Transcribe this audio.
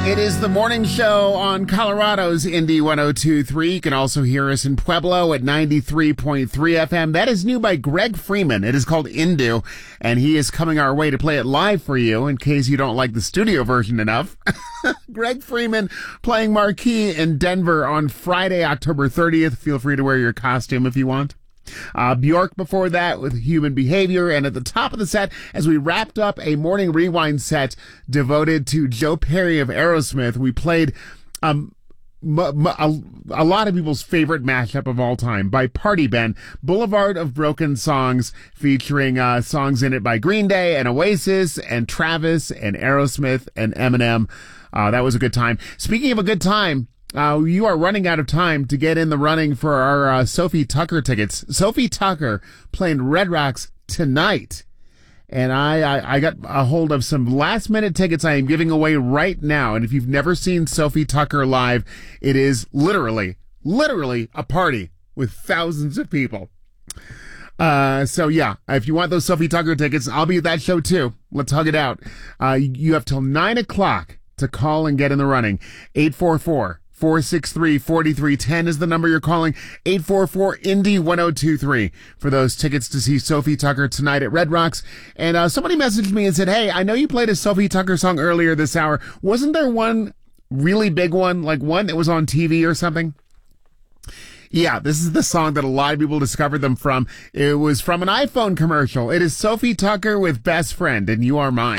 It is the morning show on Colorado's Indy 102.3. You can also hear us in Pueblo at 93.3 FM. That is new by Greg Freeman. It is called Indu, and he is coming our way to play it live for you in case you don't like the studio version enough. Greg Freeman playing Marquee in Denver on Friday, October 30th. Feel free to wear your costume if you want. Bjork before that with Human Behavior, and at the top of the set, as we wrapped up a morning rewind set devoted to Joe Perry of Aerosmith, we played a lot of people's favorite mashup of all time by Party Ben, Boulevard of Broken Songs, featuring songs in it by Green Day and Oasis and Travis and Aerosmith and Eminem. That was a good time. Speaking of a good time, you are running out of time to get in the running for our Sophie Tucker tickets. Sophie Tucker playing Red Rocks tonight. And I got a hold of some last-minute tickets I am giving away right now. And if you've never seen Sophie Tucker live, it is literally a party with thousands of people. So yeah, if you want those Sophie Tucker tickets, I'll be at that show too. Let's hug it out. You have till 9 o'clock to call and get in the running. 844-463-4310 is the number you're calling. 844-INDY-1023 for those tickets to see Sophie Tucker tonight at Red Rocks. And somebody messaged me and said, hey, I know you played a Sophie Tucker song earlier this hour. Wasn't there one really big one, like one that was on TV or something? Yeah, this is the song that a lot of people discovered them from. It was from an iPhone commercial. It is Sophie Tucker with Best Friend, and You Are Mine.